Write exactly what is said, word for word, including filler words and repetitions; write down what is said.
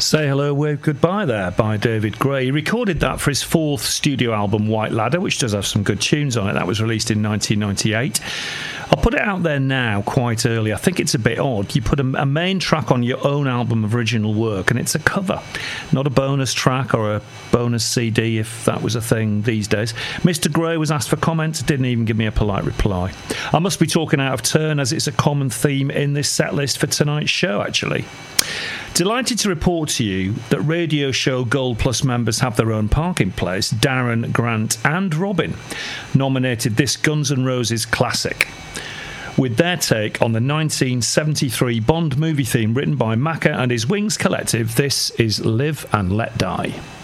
Say Hello, Wave Goodbye there by David Gray. He recorded that for his fourth studio album, White Ladder, which does have some good tunes on it. That was released in nineteen ninety-eight. I'll put it out there now quite early. I think it's a bit odd. You put a, a main track on your own album of original work and it's a cover, not a bonus track or a bonus C D if that was a thing these days. Mister Gray was asked for comments, didn't even give me a polite reply. I must be talking out of turn as it's a common theme in this set list for tonight's show, actually. Delighted to report to you that radio show Gold Plus members have their own parking place. Darren, Grant and Robin nominated this Guns N' Roses classic with their take on the nineteen seventy-three Bond movie theme written by Macca and his Wings Collective. This is Live and Let Die.